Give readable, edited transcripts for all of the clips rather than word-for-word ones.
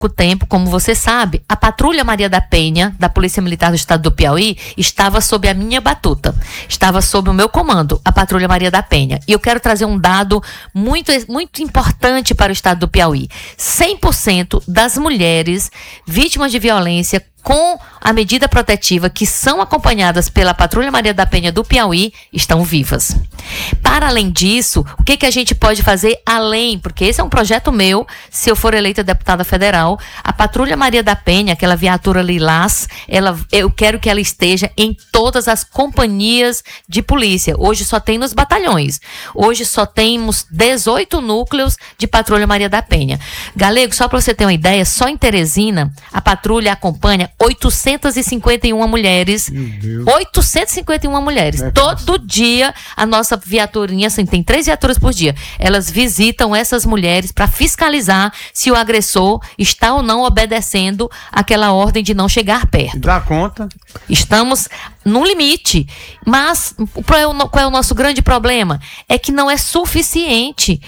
tempo, como você sabe, a Patrulha Maria da Penha, da Polícia Militar do Estado do Piauí, estava sob a minha batuta, estava sob o meu comando, a Patrulha Maria da Penha. E eu quero trazer um dado muito, muito importante para o Estado do Piauí. 100% das mulheres vítimas de violência com a medida protetiva que são acompanhadas pela Patrulha Maria da Penha do Piauí estão vivas. Para além disso, o que a gente pode fazer além? Porque esse é um projeto meu, se eu for eleita deputada federal, a Patrulha Maria da Penha, aquela viatura lilás, eu quero que ela esteja em todas as companhias de polícia. Hoje só tem nos batalhões. Hoje só temos 18 núcleos de Patrulha Maria da Penha. Galego, só para você ter uma ideia, só em Teresina, a patrulha acompanha 851 mulheres. 851 mulheres. Todo dia a nossa viaturinha, assim, tem 3 viaturas por dia. Elas visitam essas mulheres para fiscalizar se o agressor está ou não obedecendo aquela ordem de não chegar perto. Dá conta? Estamos no limite. Mas qual é o nosso grande problema? É que não é suficiente.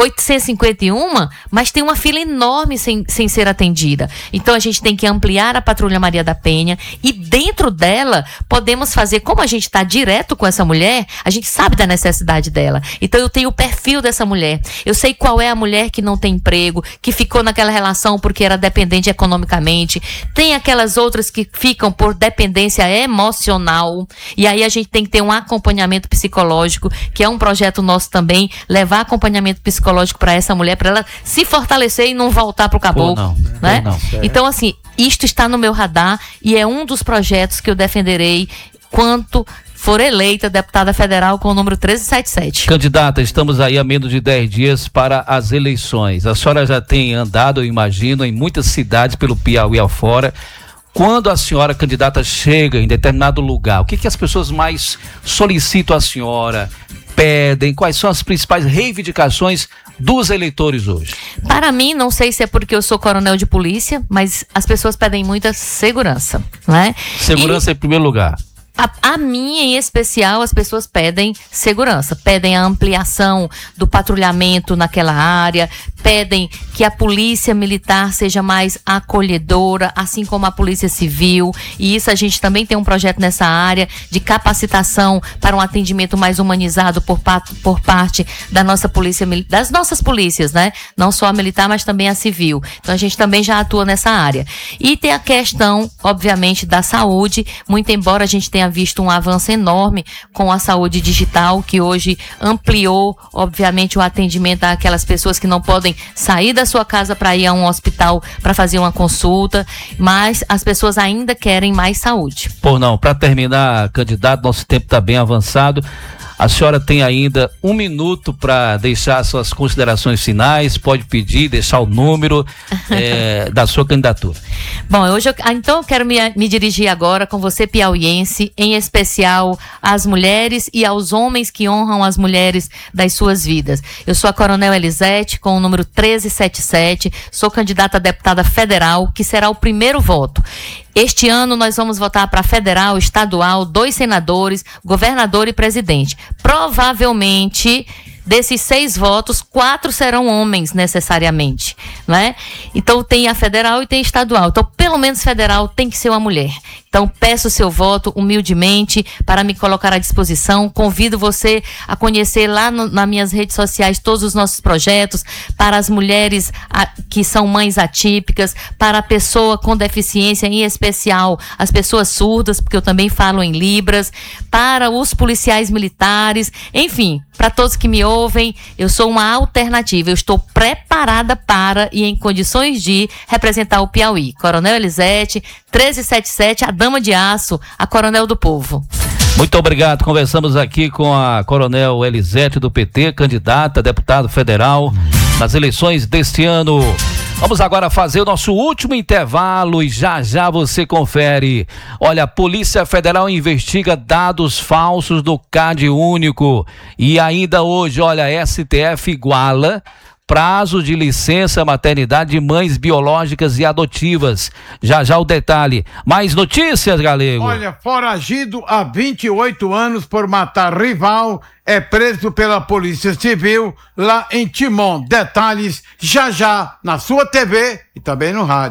851, mas tem uma fila enorme sem ser atendida. Então a gente tem que ampliar a Patrulha Maria da Penha e dentro dela podemos fazer, como a gente está direto com essa mulher, a gente sabe da necessidade dela. Então eu tenho o perfil dessa mulher. Eu sei qual é a mulher que não tem emprego, que ficou naquela relação porque era dependente economicamente. Tem aquelas outras que ficam por dependência emocional. E aí a gente tem que ter um acompanhamento psicológico, que é um projeto nosso também, levar acompanhamento psicológico para essa mulher, para ela se fortalecer e não voltar pro caboclo, né? Então, assim, isto está no meu radar e é um dos projetos que eu defenderei quanto for eleita deputada federal com o número 1377. Candidata, estamos aí a menos de 10 dias para as eleições. A senhora já tem andado, eu imagino, em muitas cidades pelo Piauí afora. Quando a senhora, candidata, chega em determinado lugar, o que as pessoas mais solicitam à senhora, pedem? Quais são as principais reivindicações dos eleitores hoje? Para mim, não sei se é porque eu sou coronel de polícia, mas as pessoas pedem muita segurança, né? Segurança em primeiro lugar. A minha, em especial, as pessoas pedem segurança, pedem a ampliação do patrulhamento naquela área, pedem que a polícia militar seja mais acolhedora, assim como a polícia civil, e isso a gente também tem um projeto nessa área de capacitação para um atendimento mais humanizado por parte da nossa polícia, das nossas polícias, né? Não só a militar, mas também a civil. Então a gente também já atua nessa área. E tem a questão, obviamente, da saúde, muito embora a gente tenha visto um avanço enorme com a saúde digital, que hoje ampliou, obviamente, o atendimento àquelas pessoas que não podem sair da sua casa para ir a um hospital para fazer uma consulta, mas as pessoas ainda querem mais saúde. Por não, para terminar, candidato, nosso tempo está bem avançado. A senhora tem ainda 1 minuto para deixar suas considerações finais, pode pedir, deixar o número da sua candidatura. Bom, então eu quero me dirigir agora com você, piauiense, em especial às mulheres e aos homens que honram as mulheres das suas vidas. Eu sou a Coronel Elisete, com o número 1377, sou candidata a deputada federal, que será o primeiro voto. Este ano nós vamos votar para federal, estadual, 2 senadores, governador e presidente. Provavelmente, desses 6 votos, 4 serão homens necessariamente, né? Então tem a federal e tem a estadual. Então, pelo menos federal tem que ser uma mulher. Então, peço o seu voto humildemente para me colocar à disposição. Convido você a conhecer lá nas minhas redes sociais todos os nossos projetos para as mulheres que são mães atípicas, para a pessoa com deficiência, em especial as pessoas surdas, porque eu também falo em Libras, para os policiais militares, enfim, para todos que me ouvem, eu sou uma alternativa. Eu estou preparada para e em condições de representar o Piauí. Coronel Elisete, 1377, a dama de aço, a coronel do povo. Muito obrigado. Conversamos aqui com a Coronel Elisete do PT, candidata a deputado federal nas eleições deste ano. Vamos agora fazer o nosso último intervalo e já você confere. Olha, a Polícia Federal investiga dados falsos do CAD único. E ainda hoje, olha, STF iguala prazo de licença maternidade de mães biológicas e adotivas. Já já o detalhe. Mais notícias, Galego? Olha, foragido há 28 anos por matar rival é preso pela Polícia Civil lá em Timon. Detalhes já já na sua TV e também no rádio.